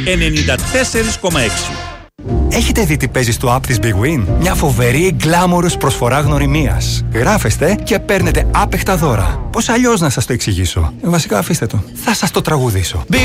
94,6. Έχετε δει τι παίζει στο app της Big Win? Μια φοβερή γκλάμορος προσφορά γνωριμίας. Γράφεστε και παίρνετε άπεχτα δώρα. Πώς αλλιώς να σας το εξηγήσω? Βασικά αφήστε το. Θα σας το τραγουδήσω.